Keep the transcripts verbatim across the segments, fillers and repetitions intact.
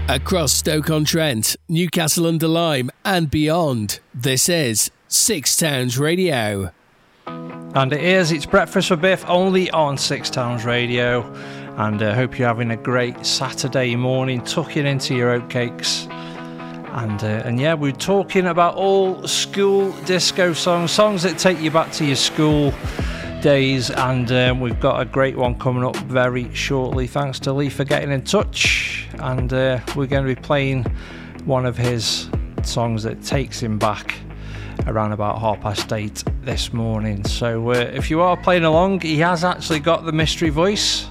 Across Stoke-on-Trent, Newcastle-under-Lyme and beyond, this is Six Towns Radio. And it is, it's Breakfast for Biff only on Six Towns Radio. And I uh, hope you're having a great Saturday morning, tucking into your oatcakes. And, uh, and yeah, we're talking about all school disco songs, songs that take you back to your school days, and um, we've got a great one coming up very shortly. Thanks to Lee for getting in touch, and uh, we're going to be playing one of his songs that takes him back around about half past eight this morning. So uh, if you are playing along, he has actually got the mystery voice,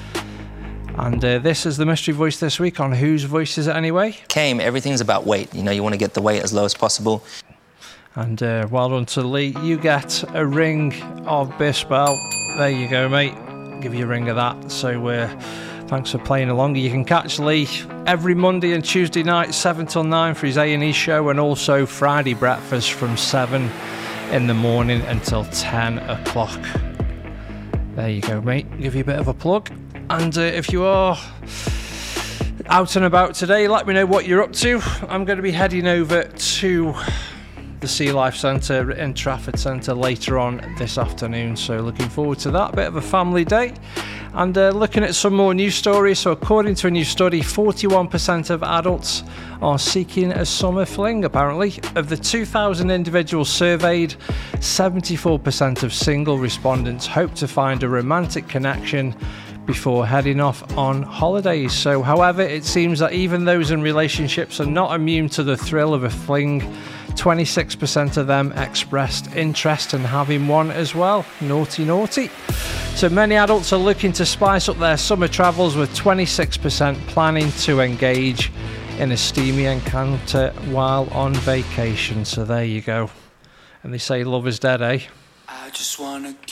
and uh, this is the mystery voice this week. On whose voice is it anyway? Came, everything's about weight. You know, you want to get the weight as low as possible. And uh, well done to Lee. You get a ring of Bispel. There you go, mate. Give you a ring of that. So uh, thanks for playing along. You can catch Lee every Monday and Tuesday night, seven till nine for his A and E show, and also Friday breakfast from seven in the morning until ten o'clock. There you go, mate. Give you a bit of a plug. And uh, if you are out and about today, let me know what you're up to. I'm going to be heading over to the Sea Life Centre in Trafford Centre later on this afternoon, so looking forward to that. Bit of a family day. And uh, looking at some more news stories. So according to a new study, forty-one percent of adults are seeking a summer fling, apparently. Of the two thousand individuals surveyed, seventy-four percent of single respondents hope to find a romantic connection before heading off on holidays. So however, it seems that even those in relationships are not immune to the thrill of a fling. twenty-six percent of them expressed interest in having one as well. Naughty, naughty. So many adults are looking to spice up their summer travels, with twenty-six percent planning to engage in a steamy encounter while on vacation. So there you go. And they say love is dead, eh? I just wanna